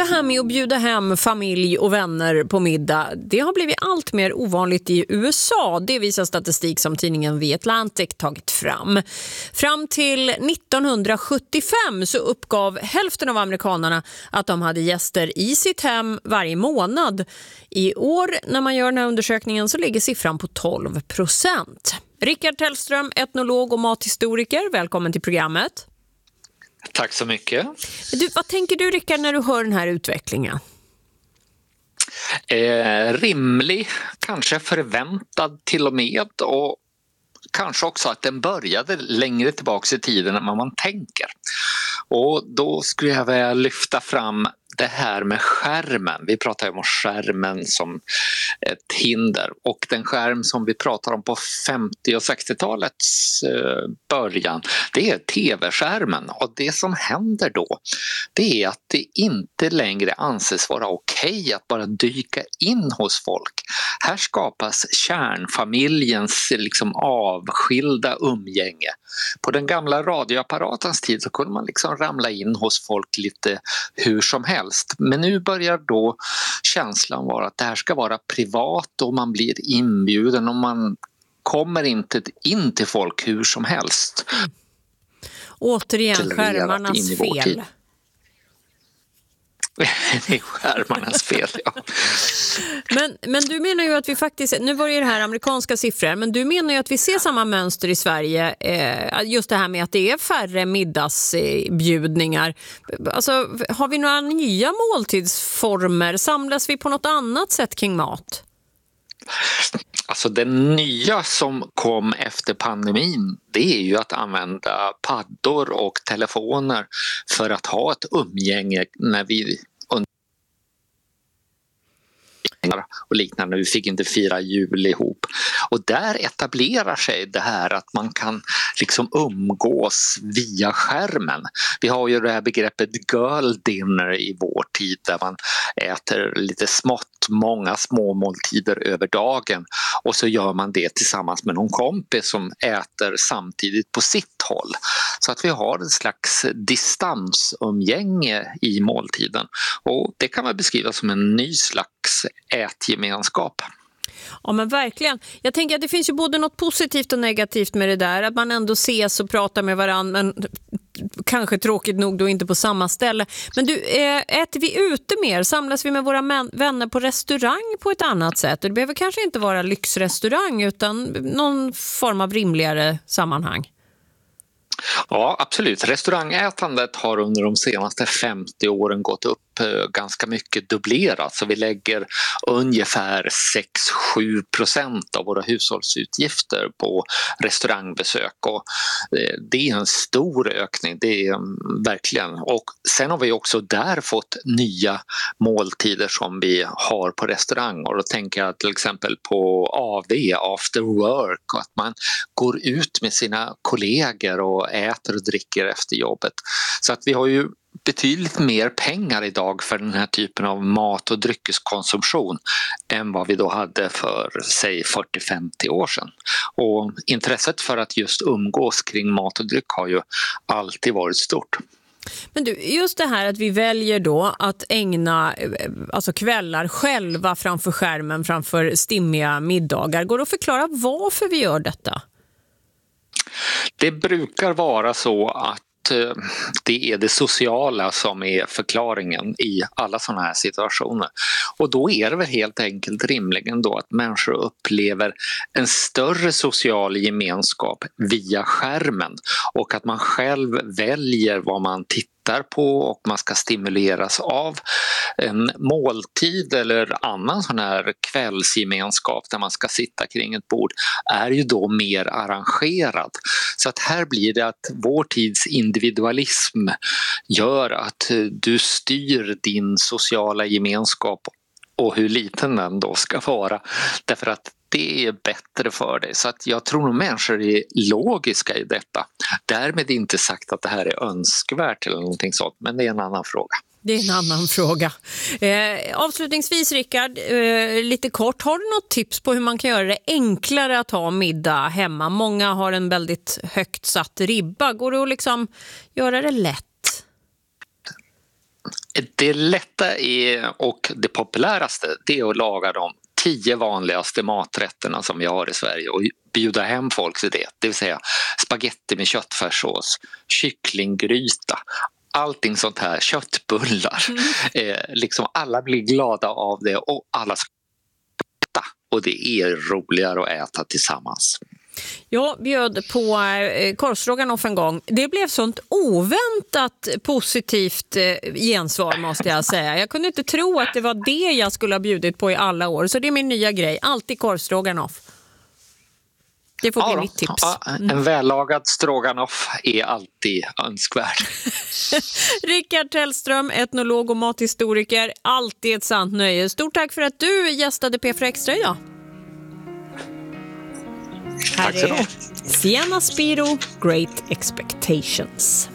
här med att bjuda hem familj och vänner på middag, det har blivit allt mer ovanligt i USA. Det visar statistik som tidningen The Atlantic tagit fram. Fram till 1975 så uppgav hälften av amerikanerna att de hade gäster i sitt hem varje månad. I år när man gör den här undersökningen så ligger siffran på 12%. Rickard Tellström, etnolog och mathistoriker, välkommen till programmet. Tack så mycket. Vad tänker du, Rickard, när du hör den här utvecklingen? Rimlig, kanske förväntad till och med, och kanske också att den började längre tillbaka i tiden än vad man tänker. Och då skulle jag vilja lyfta fram det här med skärmen. Vi pratar ju om skärmen som ett hinder, och den skärm som vi pratar om på 50- och 60-talets början, det är tv-skärmen. Och det som händer då, det är att det inte längre anses vara okej att bara dyka in hos folk. Här skapas kärnfamiljens avskilda umgänge. På den gamla radioapparatens tid så kunde man ramla in hos folk lite hur som helst. Men nu börjar då känslan vara att det här ska vara privat och man blir inbjuden och man kommer inte in till folk hur som helst. Återigen, skärmarnas fel. Det är skärmarnas fel, ja. Men du menar ju att vi faktiskt, nu var det här amerikanska siffror, men du menar ju att vi ser samma mönster i Sverige, just det här med att det är färre middagsbjudningar. Alltså, har vi några nya måltidsformer? Samlas vi på något annat sätt kring mat? Alltså det nya som kom efter pandemin, det är ju att använda paddor och telefoner för att ha ett umgänge när vi och liknande. Vi fick inte fira jul ihop. Och där etablerar sig det här att man kan umgås via skärmen. Vi har ju det här begreppet girl dinner i vår tid där man äter lite smått, många små måltider över dagen, och så gör man det tillsammans med någon kompis som äter samtidigt på sitt håll. Så att vi har en slags distansumgänge i måltiden, och det kan man beskriva som en ny slags ätgemenskap. Ja, men verkligen. Jag tänker att det finns ju både något positivt och negativt med det där. Att man ändå ses och pratar med varandra, men kanske tråkigt nog då inte på samma ställe. Men du, äter vi ute mer? Samlas vi med våra vänner på restaurang på ett annat sätt? Det behöver kanske inte vara lyxrestaurang utan någon form av rimligare sammanhang. Ja, absolut. Restaurangätandet har under de senaste 50 åren gått upp ganska mycket, dubblerat. Så vi lägger ungefär 6-7% av våra hushållsutgifter på restaurangbesök. Och det är en stor ökning, det är verkligen. Och sen har vi också där fått nya måltider som vi har på restaurang. Och då tänker jag till exempel på AV, after work, och att man går ut med sina kollegor och äter och dricker efter jobbet. Så att vi har ju betydligt mer pengar idag för den här typen av mat- och dryckeskonsumtion än vad vi då hade för, säg, 40-50 år sedan. Och intresset för att just umgås kring mat och dryck har ju alltid varit stort. Men du, just det här att vi väljer då att ägna kvällar själva framför skärmen, framför stimmiga middagar. Går det att förklara varför vi gör detta? Det brukar vara så att det är det sociala som är förklaringen i alla sådana här situationer. Och då är det väl helt enkelt rimligen då att människor upplever en större social gemenskap via skärmen, och att man själv väljer vad man tittar på och man ska stimuleras av. En måltid eller annan sån här kvällsgemenskap där man ska sitta kring ett bord är ju då mer arrangerad. Så att här blir det att vår tids individualism gör att du styr din sociala gemenskap och hur liten den då ska vara, därför att det är bättre för dig. Så att jag tror nog människor är logiska i detta. Därmed inte sagt att det här är önskvärt eller någonting sånt, men det är en annan fråga. Det är en annan fråga. Avslutningsvis, Rickard, lite kort, har du något tips på hur man kan göra det enklare att ha middag hemma? Många har en väldigt högt satt ribba. Går det att göra det lätt? Det lätta och det populäraste, det är att laga de 10 vanligaste maträtterna som vi har i Sverige och bjuda hem folk till det. Det vill säga spaghetti med köttfärssås, kycklinggryta, allting sånt här, köttbullar. Liksom alla blir glada av det och alla ska äta. Och det är roligare att äta tillsammans. Jag bjöd på korvstroganoff en gång. Det blev sånt oväntat positivt gensvar, måste jag säga. Jag kunde inte tro att det var det jag skulle ha bjudit på i alla år. Så det är min nya grej. Alltid korvstroganoff. Det får bli mitt tips. En vällagad stroganoff är alltid önskvärd. Rickard Tellström, etnolog och mathistoriker. Alltid ett sant nöje. Stort tack för att du gästade P4 Extra idag. Tack så mycket. Sienna Spiro, Great Expectations.